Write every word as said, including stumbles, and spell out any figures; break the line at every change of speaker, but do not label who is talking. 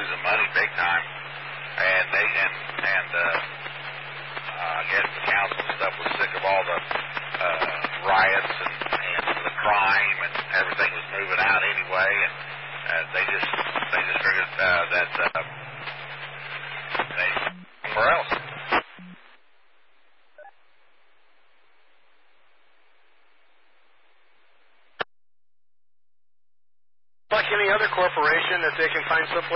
losing money big time, and they and and uh, uh, I guess the council and stuff was sick of all the uh, riots and, and the crime, and everything was moving out anyway, and uh, they just they just figured uh, that uh, they somewhere else.
Like any other corporation, that they can find someplace